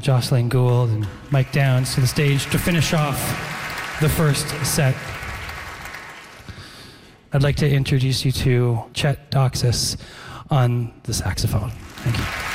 Jocelyn Gould and Mike Downs to the stage to finish off the first set. I'd like to introduce you to Chet Doxis on the saxophone. Thank you.